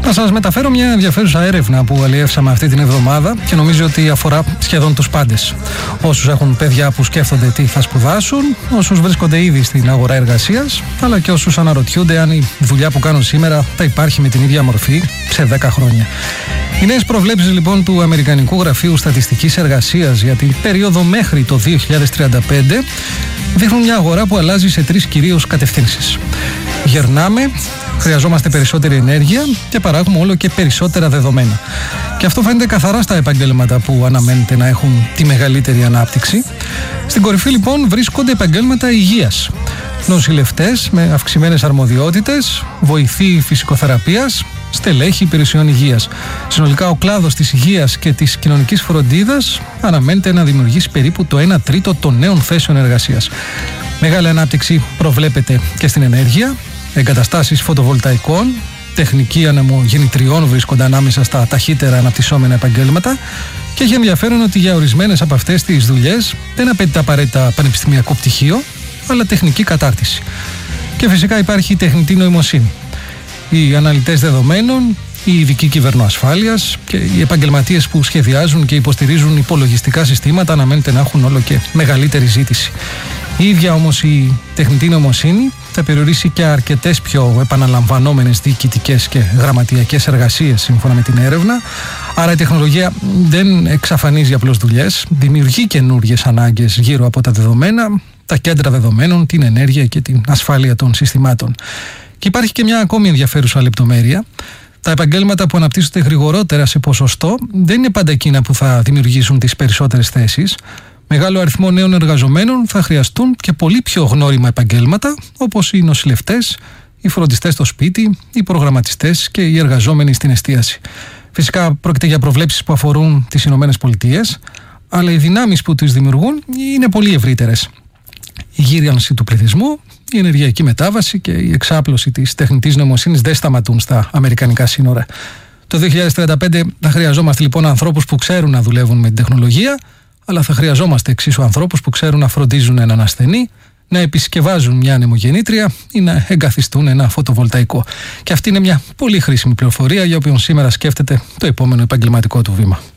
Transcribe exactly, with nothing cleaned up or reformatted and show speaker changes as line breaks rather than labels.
Να σας μεταφέρω μια ενδιαφέρουσα έρευνα που αλλιεύσαμε αυτή την εβδομάδα και νομίζω ότι αφορά σχεδόν τους πάντες. Όσους έχουν παιδιά που σκέφτονται τι θα σπουδάσουν, όσους βρίσκονται ήδη στην αγορά εργασίας, αλλά και όσους αναρωτιούνται αν η δουλειά που κάνουν σήμερα θα υπάρχει με την ίδια μορφή σε δέκα χρόνια. Οι νέες προβλέψεις λοιπόν του Αμερικανικού Γραφείου Στατιστικής Εργασίας για την περίοδο μέχρι το δύο χιλιάδες τριάντα πέντε δείχνουν μια αγορά που αλλάζει σε τρεις κυρίως κατευθύνσεις. Γερνάμε, χρειαζόμαστε περισσότερη ενέργεια και παράγουμε όλο και περισσότερα δεδομένα. Και αυτό φαίνεται καθαρά στα επαγγέλματα που αναμένεται να έχουν τη μεγαλύτερη ανάπτυξη. Στην κορυφή λοιπόν βρίσκονται επαγγέλματα υγείας. Νοσηλευτές με αυξημένες αρμοδιότητες, βοηθοί φυσικοθεραπείας, στελέχη υπηρεσιών υγείας. Συνολικά ο κλάδος της υγείας και της κοινωνικής φροντίδας αναμένεται να δημιουργήσει περίπου το ένα τρίτο των νέων θέσεων εργασίας. Μεγάλη ανάπτυξη προβλέπεται και στην ενέργεια. Εγκαταστάσεις φωτοβολταϊκών, τεχνική ανεμογεννητριών βρίσκονται ανάμεσα στα ταχύτερα αναπτυσσόμενα επαγγέλματα και έχει ενδιαφέρον ότι για ορισμένες από αυτές τις δουλειές δεν απαιτείται απαραίτητα πανεπιστημιακό πτυχίο, αλλά τεχνική κατάρτιση. Και φυσικά υπάρχει η τεχνητή νοημοσύνη. Οι αναλυτές δεδομένων, οι ειδικοί κυβερνοασφάλειας και οι επαγγελματίες που σχεδιάζουν και υποστηρίζουν υπολογιστικά συστήματα αναμένεται να έχουν όλο και μεγαλύτερη ζήτηση. Η ίδια όμως η τεχνητή νοημοσύνη θα περιορίσει και αρκετές πιο επαναλαμβανόμενες διοικητικές και γραμματιακές εργασίες σύμφωνα με την έρευνα. Άρα η τεχνολογία δεν εξαφανίζει απλώς δουλειές, δημιουργεί καινούργιες ανάγκες γύρω από τα δεδομένα, τα κέντρα δεδομένων, την ενέργεια και την ασφάλεια των συστημάτων. Και υπάρχει και μια ακόμη ενδιαφέρουσα λεπτομέρεια. Τα επαγγέλματα που αναπτύσσονται γρηγορότερα σε ποσοστό δεν είναι πάντα εκείνα που θα δημιουργήσουν τις περισσότερες θέσεις. Μεγάλο αριθμό νέων εργαζομένων θα χρειαστούν και πολύ πιο γνώριμα επαγγέλματα, όπως οι νοσηλευτές, οι φροντιστές στο σπίτι, οι προγραμματιστές και οι εργαζόμενοι στην εστίαση. Φυσικά πρόκειται για προβλέψεις που αφορούν τις Ηνωμένες Πολιτείες, αλλά οι δυνάμεις που τις δημιουργούν είναι πολύ ευρύτερες. Η γύρανση του πληθυσμού, η ενεργειακή μετάβαση και η εξάπλωση της τεχνητής νοημοσύνης δεν σταματούν στα αμερικανικά σύνορα. Το δύο χιλιάδες τριάντα πέντε θα χρειαζόμαστε λοιπόν ανθρώπους που ξέρουν να δουλεύουν με την τεχνολογία, αλλά θα χρειαζόμαστε εξίσου ανθρώπους που ξέρουν να φροντίζουν έναν ασθενή, να επισκευάζουν μια ανεμογεννήτρια ή να εγκαθιστούν ένα φωτοβολταϊκό. Και αυτή είναι μια πολύ χρήσιμη πληροφορία για όποιον σήμερα σκέφτεται το επόμενο επαγγελματικό του βήμα.